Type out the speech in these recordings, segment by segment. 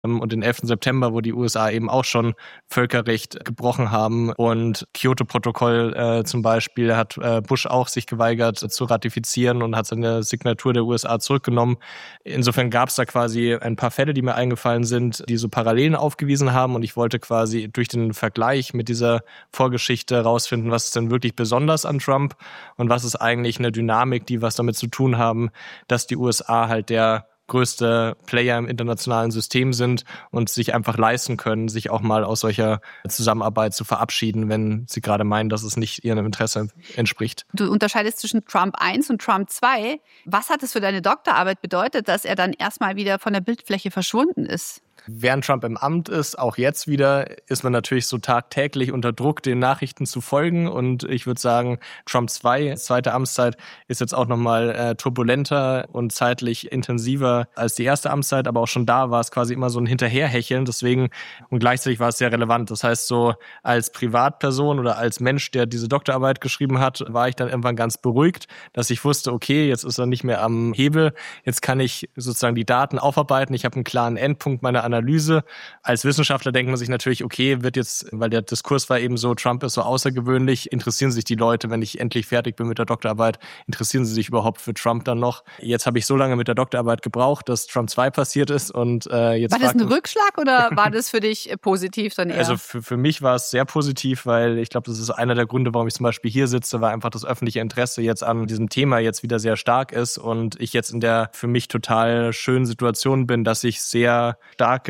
und den 11. September, wo die USA eben auch schon Völkerrecht gebrochen haben. Und Kyoto-Protokoll zum Beispiel hat Bush auch sich geweigert zu ratifizieren und hat seine Signatur der USA zurückgenommen. Insofern gab es da quasi ein paar Fälle, die mir eingefallen sind, die so Parallelen aufgewiesen haben. Und ich wollte quasi durch den Vergleich mit dieser Vorgeschichte herausfinden, was ist denn wirklich besonders an Trump und was ist eigentlich eine Dynamik, die was damit zu tun haben, dass die USA halt der größte Player im internationalen System sind und sich einfach leisten können, sich auch mal aus solcher Zusammenarbeit zu verabschieden, wenn sie gerade meinen, dass es nicht ihrem Interesse entspricht. Du unterscheidest zwischen Trump 1 und Trump 2. Was hat es für deine Doktorarbeit bedeutet, dass er dann erstmal wieder von der Bildfläche verschwunden ist? Während Trump im Amt ist, auch jetzt wieder, ist man natürlich so tagtäglich unter Druck, den Nachrichten zu folgen. Und ich würde sagen, Trump 2, zweite Amtszeit, ist jetzt auch nochmal turbulenter und zeitlich intensiver als die erste Amtszeit. Aber auch schon da war es quasi immer so ein Hinterherhecheln. Deswegen, und gleichzeitig war es sehr relevant. Das heißt, so als Privatperson oder als Mensch, der diese Doktorarbeit geschrieben hat, war ich dann irgendwann ganz beruhigt, dass ich wusste, okay, jetzt ist er nicht mehr am Hebel. Jetzt kann ich sozusagen die Daten aufarbeiten. Ich habe einen klaren Endpunkt meiner Analyse. Als Wissenschaftler denkt man sich natürlich, okay, wird jetzt, weil der Diskurs war eben so, Trump ist so außergewöhnlich, interessieren sich die Leute, wenn ich endlich fertig bin mit der Doktorarbeit, interessieren sie sich überhaupt für Trump dann noch? Jetzt habe ich so lange mit der Doktorarbeit gebraucht, dass Trump 2 passiert ist und jetzt... War das ein Rückschlag oder war das für dich positiv dann eher? Also für mich war es sehr positiv, weil ich glaube, das ist einer der Gründe, warum ich zum Beispiel hier sitze, weil einfach das öffentliche Interesse jetzt an diesem Thema jetzt wieder sehr stark ist und ich jetzt in der für mich total schönen Situation bin, dass ich sehr starke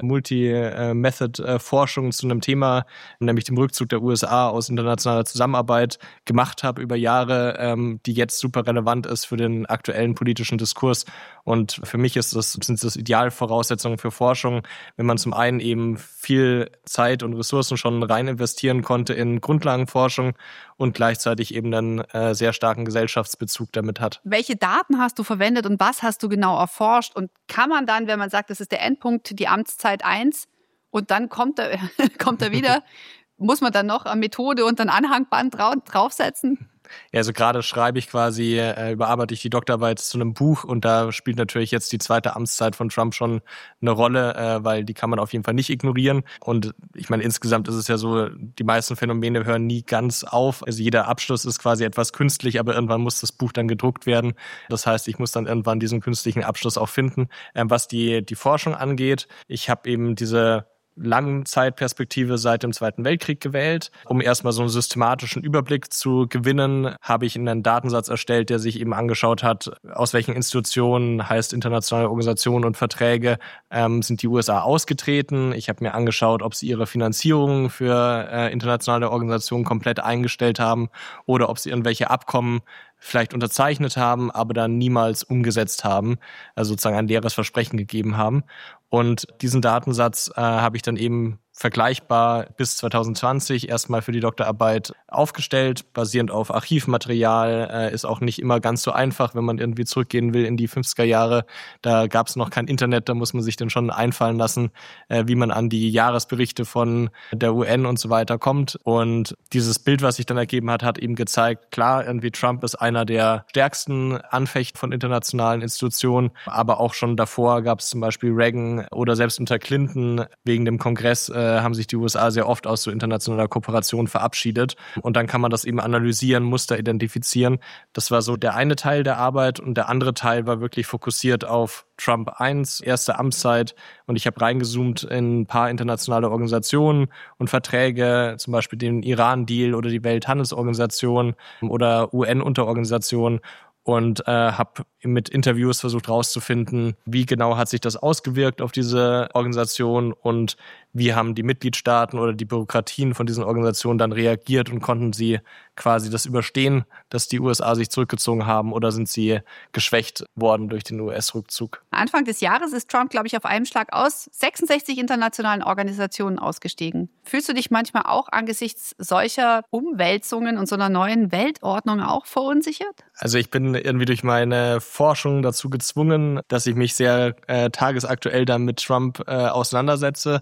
Multi-Method-Forschung zu einem Thema, nämlich dem Rückzug der USA aus internationaler Zusammenarbeit gemacht habe über Jahre, die jetzt super relevant ist für den aktuellen politischen Diskurs. Und für mich sind das Idealvoraussetzungen für Forschung, wenn man zum einen eben viel Zeit und Ressourcen schon rein investieren konnte in Grundlagenforschung und gleichzeitig eben einen sehr starken Gesellschaftsbezug damit hat. Welche Daten hast du verwendet und was hast du genau erforscht? Und kann man dann, wenn man sagt, das ist der Endpunkt, die Amtszeit 1 und dann kommt er wieder, muss man dann noch eine Methode und ein Anhangband draufsetzen? Ja, also gerade schreibe ich quasi, überarbeite ich die Doktorarbeit zu einem Buch und da spielt natürlich jetzt die zweite Amtszeit von Trump schon eine Rolle, weil die kann man auf jeden Fall nicht ignorieren. Und ich meine, insgesamt ist es ja so, die meisten Phänomene hören nie ganz auf. Also jeder Abschluss ist quasi etwas künstlich, aber irgendwann muss das Buch dann gedruckt werden. Das heißt, ich muss dann irgendwann diesen künstlichen Abschluss auch finden. Was die Forschung angeht, ich habe eben diese Langzeitperspektive seit dem Zweiten Weltkrieg gewählt. Um erstmal so einen systematischen Überblick zu gewinnen, habe ich einen Datensatz erstellt, der sich eben angeschaut hat, aus welchen Institutionen, heißt internationale Organisationen und Verträge, sind die USA ausgetreten. Ich habe mir angeschaut, ob sie ihre Finanzierung für internationale Organisationen komplett eingestellt haben oder ob sie irgendwelche Abkommen vielleicht unterzeichnet haben, aber dann niemals umgesetzt haben, also sozusagen ein leeres Versprechen gegeben haben. Und diesen Datensatz habe ich dann eben vergleichbar bis 2020 erstmal für die Doktorarbeit aufgestellt, basierend auf Archivmaterial. Ist auch nicht immer ganz so einfach, wenn man irgendwie zurückgehen will in die 50er Jahre. Da gab es noch kein Internet, da muss man sich dann schon einfallen lassen, wie man an die Jahresberichte von der UN und so weiter kommt. Und dieses Bild, was sich dann ergeben hat, hat eben gezeigt, klar, irgendwie Trump ist einer der stärksten Anfechter von internationalen Institutionen, aber auch schon davor gab es zum Beispiel Reagan oder selbst unter Clinton wegen dem Kongress haben sich die USA sehr oft aus so internationaler Kooperation verabschiedet. Und dann kann man das eben analysieren, Muster identifizieren. Das war so der eine Teil der Arbeit und der andere Teil war wirklich fokussiert auf Trump 1, erste Amtszeit. Und ich habe reingezoomt in ein paar internationale Organisationen und Verträge, zum Beispiel den Iran-Deal oder die Welthandelsorganisation oder UN-Unterorganisationen. Und habe mit Interviews versucht herauszufinden, wie genau hat sich das ausgewirkt auf diese Organisation und wie haben die Mitgliedstaaten oder die Bürokratien von diesen Organisationen dann reagiert und konnten sie quasi das überstehen, dass die USA sich zurückgezogen haben oder sind sie geschwächt worden durch den US-Rückzug? Anfang des Jahres ist Trump, glaube ich, auf einem Schlag aus 66 internationalen Organisationen ausgestiegen. Fühlst du dich manchmal auch angesichts solcher Umwälzungen und so einer neuen Weltordnung auch verunsichert? Also ich bin irgendwie durch meine Forschung dazu gezwungen, dass ich mich sehr tagesaktuell dann mit Trump auseinandersetze.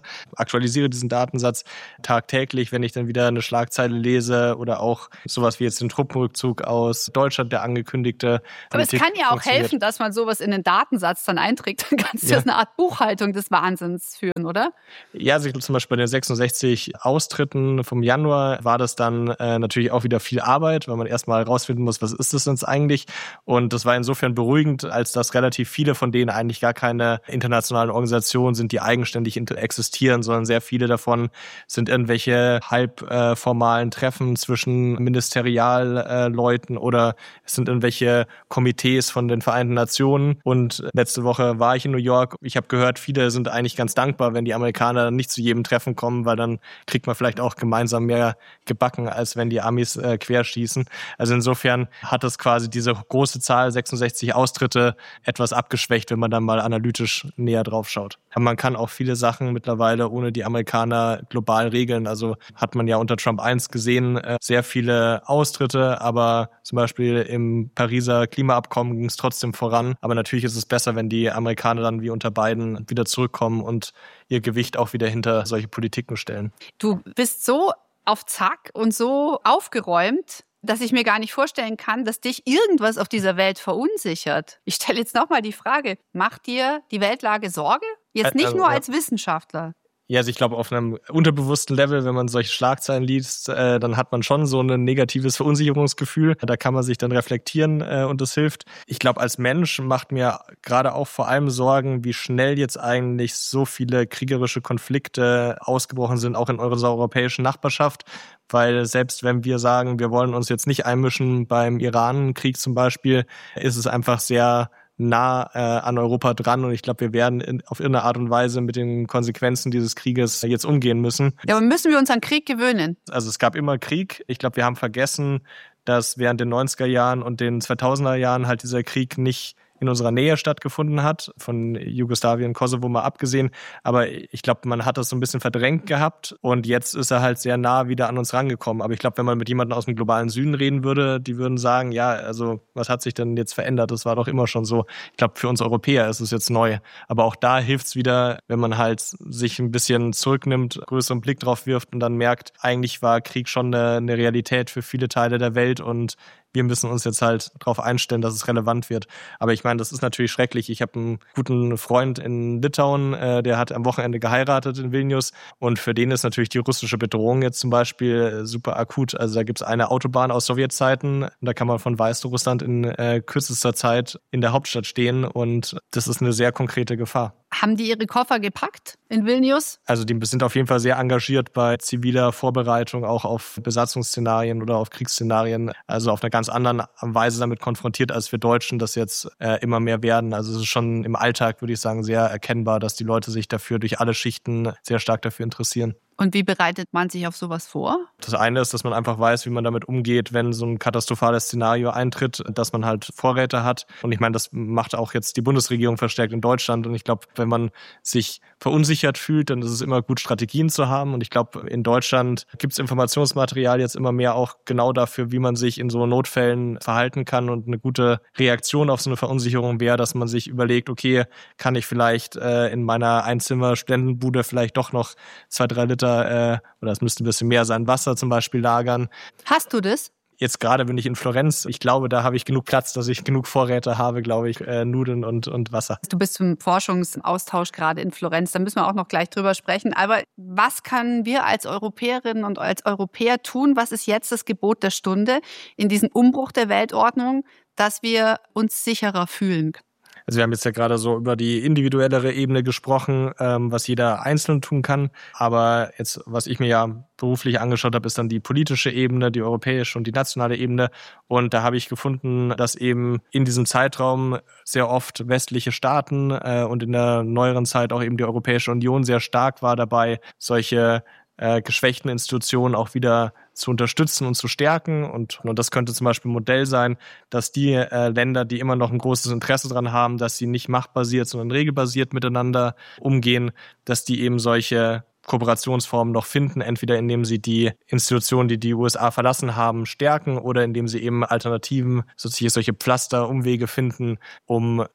aktualisiere diesen Datensatz tagtäglich, wenn ich dann wieder eine Schlagzeile lese oder auch sowas wie jetzt den Truppenrückzug aus Deutschland, der angekündigte. Aber es kann ja auch helfen, dass man sowas in den Datensatz dann einträgt. Dann kannst du das eine Art Buchhaltung des Wahnsinns führen, oder? Ja, also ich glaube zum Beispiel bei den 66 Austritten vom Januar war das dann natürlich auch wieder viel Arbeit, weil man erstmal rausfinden muss, was ist das denn eigentlich? Und das war insofern beruhigend, als dass relativ viele von denen eigentlich gar keine internationalen Organisationen sind, die eigenständig existieren, sondern sehr viele davon sind irgendwelche halbformalen Treffen zwischen Ministerialleuten oder es sind irgendwelche Komitees von den Vereinten Nationen. Und letzte Woche war ich in New York. Ich habe gehört, viele sind eigentlich ganz dankbar, wenn die Amerikaner nicht zu jedem Treffen kommen, weil dann kriegt man vielleicht auch gemeinsam mehr gebacken, als wenn die Amis querschießen. Also insofern hat es quasi diese große Zahl, 66 Austritte, etwas abgeschwächt, wenn man dann mal analytisch näher drauf schaut. Aber man kann auch viele Sachen mittlerweile ohne die Amerikaner global regeln. Also hat man ja unter Trump 1 gesehen, sehr viele Austritte, aber zum Beispiel im Pariser Klimaabkommen ging es trotzdem voran. Aber natürlich ist es besser, wenn die Amerikaner dann wie unter Biden wieder zurückkommen und ihr Gewicht auch wieder hinter solche Politiken stellen. Du bist so auf Zack und so aufgeräumt, dass ich mir gar nicht vorstellen kann, dass dich irgendwas auf dieser Welt verunsichert. Ich stelle jetzt nochmal die Frage, macht dir die Weltlage Sorge? Jetzt nicht nur als Wissenschaftler. Ja, also ich glaube, auf einem unterbewussten Level, wenn man solche Schlagzeilen liest, dann hat man schon so ein negatives Verunsicherungsgefühl. Da kann man sich dann reflektieren und das hilft. Ich glaube, als Mensch macht mir gerade auch vor allem Sorgen, wie schnell jetzt eigentlich so viele kriegerische Konflikte ausgebrochen sind, auch in unserer europäischen Nachbarschaft. Weil selbst wenn wir sagen, wir wollen uns jetzt nicht einmischen beim Iran-Krieg zum Beispiel, ist es einfach sehr nah an Europa dran und ich glaube, wir werden auf irgendeine Art und Weise mit den Konsequenzen dieses Krieges jetzt umgehen müssen. Ja, aber müssen wir uns an Krieg gewöhnen? Also es gab immer Krieg. Ich glaube, wir haben vergessen, dass während den 90er Jahren und den 2000er Jahren halt dieser Krieg nicht in unserer Nähe stattgefunden hat, von Jugoslawien, Kosovo mal abgesehen. Aber ich glaube, man hat das so ein bisschen verdrängt gehabt und jetzt ist er halt sehr nah wieder an uns rangekommen. Aber ich glaube, wenn man mit jemandem aus dem globalen Süden reden würde, die würden sagen, ja, also was hat sich denn jetzt verändert? Das war doch immer schon so. Ich glaube, für uns Europäer ist es jetzt neu. Aber auch da hilft es wieder, wenn man halt sich ein bisschen zurücknimmt, größeren Blick drauf wirft und dann merkt, eigentlich war Krieg schon eine Realität für viele Teile der Welt und wir müssen uns jetzt halt darauf einstellen, dass es relevant wird. Aber ich meine, das ist natürlich schrecklich. Ich habe einen guten Freund in Litauen, der hat am Wochenende geheiratet in Vilnius. Und für den ist natürlich die russische Bedrohung jetzt zum Beispiel super akut. Also da gibt es eine Autobahn aus Sowjetzeiten. Da kann man von Weißrussland in kürzester Zeit in der Hauptstadt stehen. Und das ist eine sehr konkrete Gefahr. Haben die ihre Koffer gepackt in Vilnius? Also die sind auf jeden Fall sehr engagiert bei ziviler Vorbereitung, auch auf Besatzungsszenarien oder auf Kriegsszenarien. Also auf einer ganz anderen Weise damit konfrontiert, als wir Deutschen das jetzt immer mehr werden. Also es ist schon im Alltag, würde ich sagen, sehr erkennbar, dass die Leute sich dafür durch alle Schichten sehr stark dafür interessieren. Und wie bereitet man sich auf sowas vor? Das eine ist, dass man einfach weiß, wie man damit umgeht, wenn so ein katastrophales Szenario eintritt, dass man halt Vorräte hat. Und ich meine, das macht auch jetzt die Bundesregierung verstärkt in Deutschland. Und ich glaube, wenn man sich verunsichert fühlt, dann ist es immer gut, Strategien zu haben. Und ich glaube, in Deutschland gibt es Informationsmaterial jetzt immer mehr auch genau dafür, wie man sich in so Notfällen verhalten kann. Und eine gute Reaktion auf so eine Verunsicherung wäre, dass man sich überlegt, okay, kann ich vielleicht in meiner Einzimmer-Studentenbude vielleicht doch noch 2-3 Liter oder es müsste ein bisschen mehr sein, Wasser zum Beispiel lagern. Hast du das? Jetzt gerade bin ich in Florenz. Ich glaube, da habe ich genug Platz, dass ich genug Vorräte habe, glaube ich, Nudeln und Wasser. Du bist zum Forschungsaustausch gerade in Florenz. Da müssen wir auch noch gleich drüber sprechen. Aber was können wir als Europäerinnen und als Europäer tun? Was ist jetzt das Gebot der Stunde in diesem Umbruch der Weltordnung, dass wir uns sicherer fühlen? Also wir haben jetzt ja gerade so über die individuellere Ebene gesprochen, was jeder einzeln tun kann. Aber jetzt, was ich mir ja beruflich angeschaut habe, ist dann die politische Ebene, die europäische und die nationale Ebene. Und da habe ich gefunden, dass eben in diesem Zeitraum sehr oft westliche Staaten und in der neueren Zeit auch eben die Europäische Union sehr stark war dabei, solche geschwächten Institutionen auch wieder zu unterstützen und zu stärken. Und das könnte zum Beispiel ein Modell sein, dass die Länder, die immer noch ein großes Interesse daran haben, dass sie nicht machtbasiert, sondern regelbasiert miteinander umgehen, dass die eben solche Kooperationsformen noch finden, entweder indem sie die Institutionen, die die USA verlassen haben, stärken oder indem sie eben Alternativen, solche Pflaster, Umwege finden, um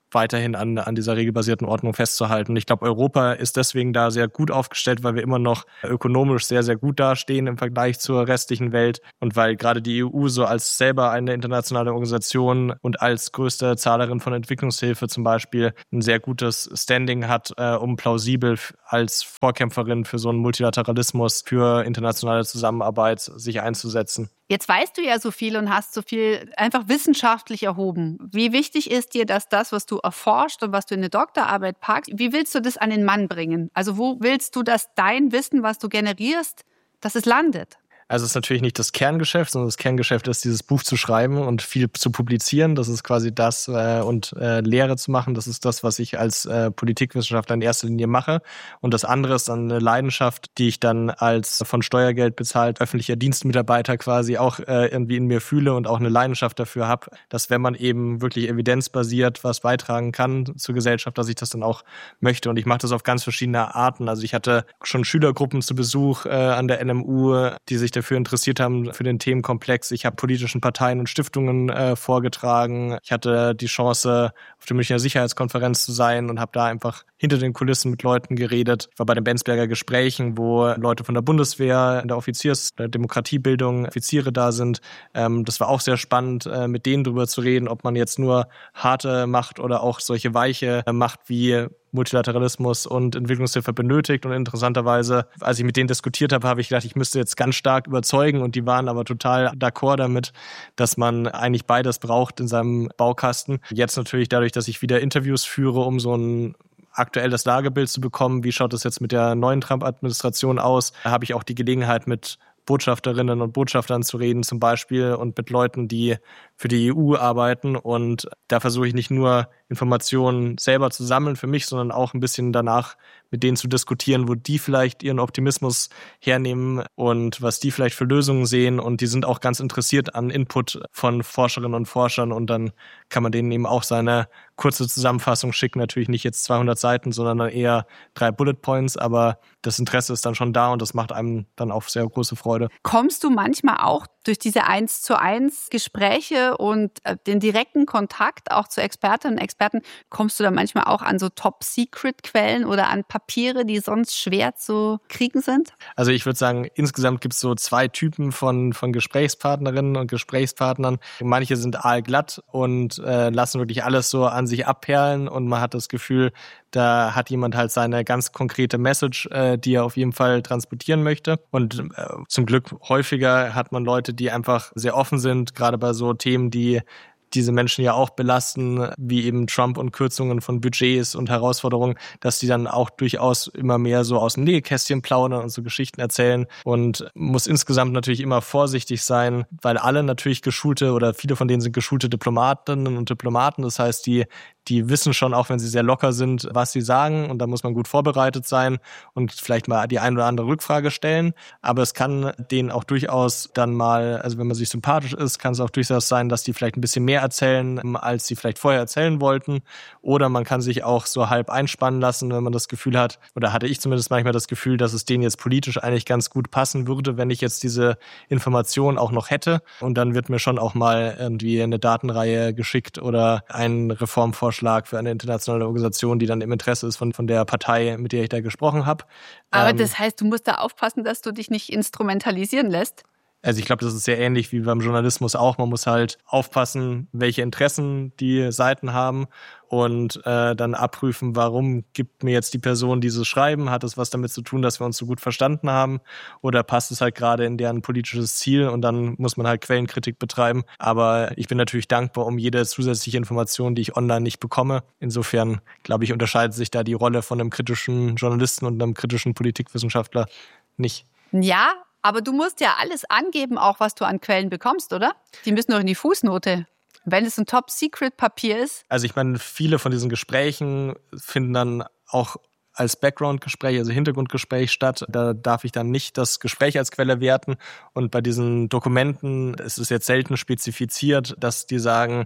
weiterhin an dieser regelbasierten Ordnung festzuhalten. Und ich glaube, Europa ist deswegen da sehr gut aufgestellt, weil wir immer noch ökonomisch sehr, sehr gut dastehen im Vergleich zur restlichen Welt und weil gerade die EU so als selber eine internationale Organisation und als größte Zahlerin von Entwicklungshilfe zum Beispiel ein sehr gutes Standing hat, um plausibel als Vorkämpferin für so einen Multilateralismus, für internationale Zusammenarbeit sich einzusetzen. Jetzt weißt du ja so viel und hast so viel einfach wissenschaftlich erhoben. Wie wichtig ist dir, dass das, was du erforscht und was du in eine Doktorarbeit packst, wie willst du das an den Mann bringen? Also wo willst du, dass dein Wissen, was du generierst, dass es landet? Also es ist natürlich nicht das Kerngeschäft, sondern das Kerngeschäft ist, dieses Buch zu schreiben und viel zu publizieren. Das ist quasi das und Lehre zu machen. Das ist das, was ich als Politikwissenschaftler in erster Linie mache. Und das andere ist dann eine Leidenschaft, die ich dann als von Steuergeld bezahlt öffentlicher Dienstmitarbeiter quasi auch irgendwie in mir fühle und auch eine Leidenschaft dafür habe, dass wenn man eben wirklich evidenzbasiert was beitragen kann zur Gesellschaft, dass ich das dann auch möchte. Und ich mache das auf ganz verschiedene Arten. Also ich hatte schon Schülergruppen zu Besuch an der NMU, die sich dafür interessiert haben, für den Themenkomplex. Ich habe politischen Parteien und Stiftungen vorgetragen. Ich hatte die Chance, auf der Münchner Sicherheitskonferenz zu sein und habe da einfach hinter den Kulissen mit Leuten geredet. Ich war bei den Bensberger Gesprächen, wo Leute von der Bundeswehr, in der der Demokratiebildung, Offiziere da sind. Das war auch sehr spannend, mit denen drüber zu reden, ob man jetzt nur harte Macht oder auch solche weiche Macht wie Multilateralismus und Entwicklungshilfe benötigt. Und interessanterweise, als ich mit denen diskutiert habe, habe ich gedacht, ich müsste jetzt ganz stark überzeugen. Und die waren aber total d'accord damit, dass man eigentlich beides braucht in seinem Baukasten. Jetzt natürlich dadurch, dass ich wieder Interviews führe, um so ein aktuelles Lagebild zu bekommen, wie schaut es jetzt mit der neuen Trump-Administration aus, habe ich auch die Gelegenheit, mit Botschafterinnen und Botschaftern zu reden zum Beispiel und mit Leuten, die für die EU arbeiten. Und da versuche ich nicht nur Informationen selber zu sammeln für mich, sondern auch ein bisschen danach mit denen zu diskutieren, wo die vielleicht ihren Optimismus hernehmen und was die vielleicht für Lösungen sehen. Und die sind auch ganz interessiert an Input von Forscherinnen und Forschern. Und dann kann man denen eben auch seine kurze Zusammenfassung schicken. Natürlich nicht jetzt 200 Seiten, sondern dann eher 3 Bullet Points. Aber das Interesse ist dann schon da und das macht einem dann auch sehr große Freude. Kommst du manchmal auch durch diese 1:1 Gespräche und den direkten Kontakt auch zu Expertinnen und Experten, kommst du da manchmal auch an so Top-Secret-Quellen oder an Papiere, die sonst schwer zu kriegen sind? Also ich würde sagen, insgesamt gibt es so 2 Typen von Gesprächspartnerinnen und Gesprächspartnern. Manche sind aalglatt und lassen wirklich alles so an sich abperlen und man hat das Gefühl, da hat jemand halt seine ganz konkrete Message, die er auf jeden Fall transportieren möchte. Und zum Glück häufiger hat man Leute, die einfach sehr offen sind, gerade bei so Themen, die diese Menschen ja auch belasten, wie eben Trump und Kürzungen von Budgets und Herausforderungen, dass die dann auch durchaus immer mehr so aus dem Nähkästchen plaudern und so Geschichten erzählen und muss insgesamt natürlich immer vorsichtig sein, weil alle natürlich geschulte oder viele von denen sind geschulte Diplomatinnen und Diplomaten. Das heißt, die wissen schon, auch wenn sie sehr locker sind, was sie sagen und da muss man gut vorbereitet sein und vielleicht mal die ein oder andere Rückfrage stellen. Aber es kann denen auch durchaus dann mal, also wenn man sich sympathisch ist, kann es auch durchaus sein, dass die vielleicht ein bisschen mehr erzählen, als sie vielleicht vorher erzählen wollten. Oder man kann sich auch so halb einspannen lassen, wenn man das Gefühl hat, oder hatte ich zumindest manchmal das Gefühl, dass es denen jetzt politisch eigentlich ganz gut passen würde, wenn ich jetzt diese Information auch noch hätte. Und dann wird mir schon auch mal irgendwie eine Datenreihe geschickt oder ein Reformvorschlag für eine internationale Organisation, die dann im Interesse ist von der Partei, mit der ich da gesprochen habe. Aber das heißt, du musst da aufpassen, dass du dich nicht instrumentalisieren lässt? Also ich glaube, das ist sehr ähnlich wie beim Journalismus auch. Man muss halt aufpassen, welche Interessen die Seiten haben und dann abprüfen, warum gibt mir jetzt die Person dieses Schreiben? Hat es was damit zu tun, dass wir uns so gut verstanden haben? Oder passt es halt gerade in deren politisches Ziel? Und dann muss man halt Quellenkritik betreiben. Aber ich bin natürlich dankbar um jede zusätzliche Information, die ich online nicht bekomme. Insofern, glaube ich, unterscheidet sich da die Rolle von einem kritischen Journalisten und einem kritischen Politikwissenschaftler nicht. Ja, aber du musst ja alles angeben, auch was du an Quellen bekommst, oder? Die müssen doch in die Fußnote. Wenn es ein Top-Secret-Papier ist. Also ich meine, viele von diesen Gesprächen finden dann auch als Background-Gespräch, also Hintergrundgespräch statt. Da darf ich dann nicht das Gespräch als Quelle werten. Und bei diesen Dokumenten ist es jetzt selten spezifiziert, dass die sagen,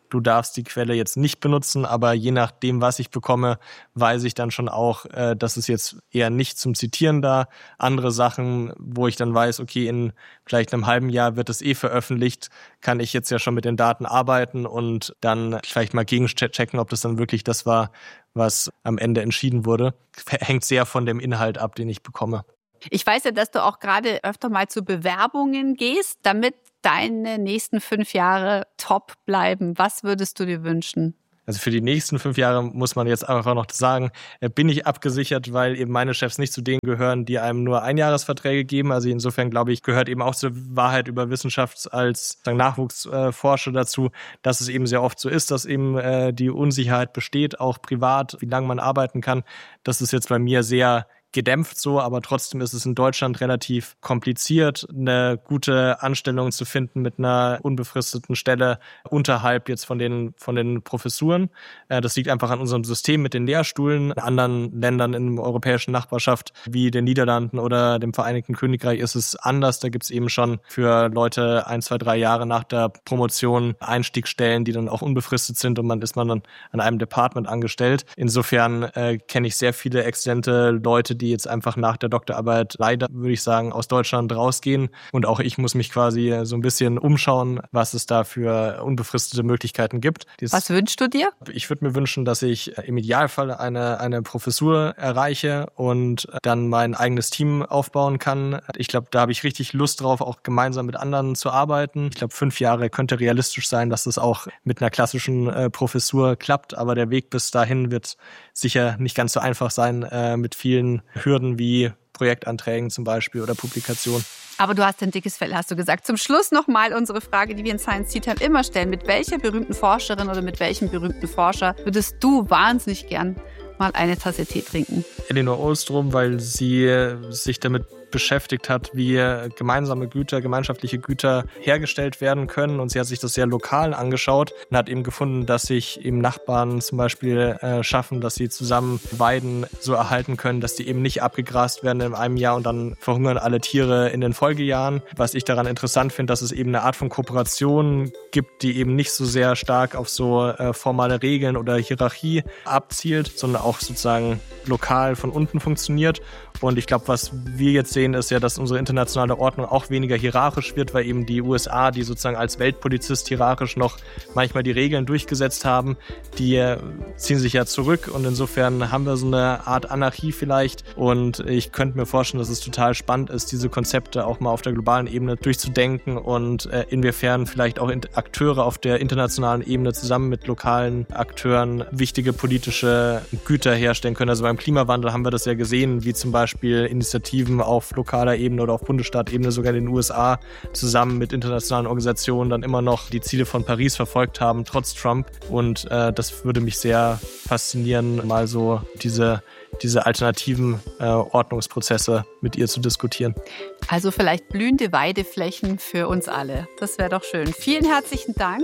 du darfst die Quelle jetzt nicht benutzen, aber je nachdem, was ich bekomme, weiß ich dann schon auch, dass es jetzt eher nicht zum Zitieren da. Andere Sachen, wo ich dann weiß, okay, in vielleicht einem halben Jahr wird es veröffentlicht, kann ich jetzt ja schon mit den Daten arbeiten und dann vielleicht mal gegenchecken, ob das dann wirklich das war, was am Ende entschieden wurde. Hängt sehr von dem Inhalt ab, den ich bekomme. Ich weiß ja, dass du auch gerade öfter mal zu Bewerbungen gehst, damit deine nächsten 5 Jahre top bleiben. Was würdest du dir wünschen? Also für die nächsten 5 Jahre muss man jetzt einfach noch sagen, bin ich abgesichert, weil eben meine Chefs nicht zu denen gehören, die einem nur Einjahresverträge geben. Also insofern, glaube ich, gehört eben auch zur Wahrheit über Wissenschaft als Nachwuchsforscher dazu, dass es eben sehr oft so ist, dass eben die Unsicherheit besteht, auch privat, wie lange man arbeiten kann. Das ist jetzt bei mir sehr gedämpft so, aber trotzdem ist es in Deutschland relativ kompliziert, eine gute Anstellung zu finden mit einer unbefristeten Stelle unterhalb jetzt von den Professuren. Das liegt einfach an unserem System mit den Lehrstuhlen. In anderen Ländern in der europäischen Nachbarschaft wie den Niederlanden oder dem Vereinigten Königreich ist es anders. Da gibt es eben schon für Leute 1, 2, 3 Jahre nach der Promotion Einstiegsstellen, die dann auch unbefristet sind und man ist dann an einem Department angestellt. Insofern kenne ich sehr viele exzellente Leute, die jetzt einfach nach der Doktorarbeit leider, würde ich sagen, aus Deutschland rausgehen. Und auch ich muss mich quasi so ein bisschen umschauen, was es da für unbefristete Möglichkeiten gibt. Was wünschst du dir? Ich würde mir wünschen, dass ich im Idealfall eine Professur erreiche und dann mein eigenes Team aufbauen kann. Ich glaube, da habe ich richtig Lust drauf, auch gemeinsam mit anderen zu arbeiten. Ich glaube, 5 Jahre könnte realistisch sein, dass das auch mit einer klassischen Professur klappt. Aber der Weg bis dahin wird sicher nicht ganz so einfach sein, mit vielen Hürden wie Projektanträgen zum Beispiel oder Publikationen. Aber du hast ein dickes Fell, hast du gesagt. Zum Schluss nochmal unsere Frage, die wir in Science Tea Time immer stellen. Mit welcher berühmten Forscherin oder mit welchem berühmten Forscher würdest du wahnsinnig gern mal eine Tasse Tee trinken? Elinor Ostrom, weil sie sich damit beschäftigt hat, wie gemeinsame Güter, gemeinschaftliche Güter hergestellt werden können. Und sie hat sich das sehr lokal angeschaut und hat eben gefunden, dass sich eben Nachbarn zum Beispiel schaffen, dass sie zusammen Weiden so erhalten können, dass die eben nicht abgegrast werden in einem Jahr und dann verhungern alle Tiere in den Folgejahren. Was ich daran interessant finde, dass es eben eine Art von Kooperation gibt, die eben nicht so sehr stark auf so formale Regeln oder Hierarchie abzielt, sondern auch sozusagen lokal von unten funktioniert. Und ich glaube, was wir jetzt sehen, ist ja, dass unsere internationale Ordnung auch weniger hierarchisch wird, weil eben die USA, die sozusagen als Weltpolizist hierarchisch noch manchmal die Regeln durchgesetzt haben, die ziehen sich ja zurück und insofern haben wir so eine Art Anarchie vielleicht und ich könnte mir vorstellen, dass es total spannend ist, diese Konzepte auch mal auf der globalen Ebene durchzudenken und inwiefern vielleicht auch Akteure auf der internationalen Ebene zusammen mit lokalen Akteuren wichtige politische Güter herstellen können. Also beim Klimawandel haben wir das ja gesehen, wie zum Beispiel Initiativen auf lokaler Ebene oder auf Bundesstaatebene sogar in den USA zusammen mit internationalen Organisationen dann immer noch die Ziele von Paris verfolgt haben, trotz Trump. Und das würde mich sehr faszinieren, mal so diese alternativen Ordnungsprozesse mit ihr zu diskutieren. Also vielleicht blühende Weideflächen für uns alle. Das wäre doch schön. Vielen herzlichen Dank.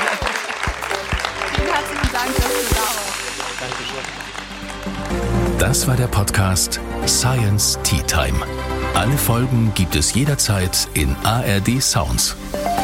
Vielen herzlichen Dank, dass du da warst. Dankeschön. Das war der Podcast Science Tea Time. Alle Folgen gibt es jederzeit in ARD Sounds.